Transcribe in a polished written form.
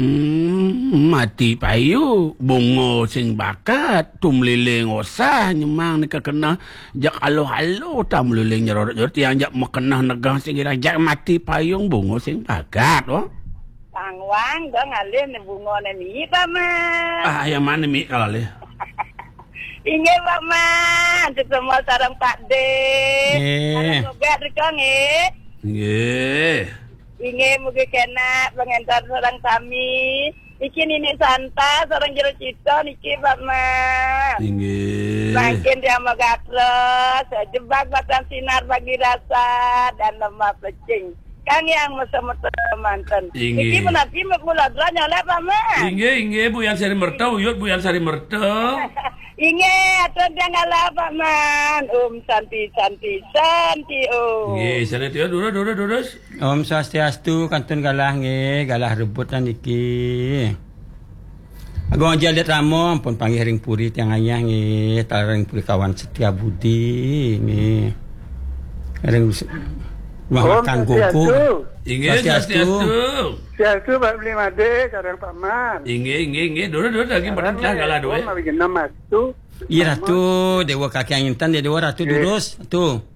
Mati payu bungo sing bakat tumliling osah nyemang ni kekena jak halo-halo tam liling nyorot-nyorot yang jak mekenah negah sing jak mati payung bungo sing bakat Pangwang dong ngalih ni bungo ni Paman. Yang mana mi kalau le? Inge Paman, semua sarang Pak De. Kalau sobat reka Nggih. Inge mugi kena pengentar sarang kami. Iki nini santa sarang jero cita niki Paman. Nggih. Makin dia magakros, jebak batang sinar bagi rasa dan lemah pecing. Kang yang mesa-mesa mantan. Iki menapi mula dranya le Paman. Inge Bu yang sari merta uyut Bu yang sari merta. Inge atau jangan lah Paman. Santi Nggih, sana tio durus. Om Swastiastu kantun galah nggih, galah rebutan iki. Agong aja lihat ramo ampun panggih ring puri tiang ayah nggih, ring puri kawan setia budi nggih. Ring Wah kanggoku. Inggih Swastiastu Pak Beli Made karang Paman. Inggih durus lagi perintah galah doe. Mari genam astu. Iya ratu dewa kaki angin tan dewa ratu durus tu.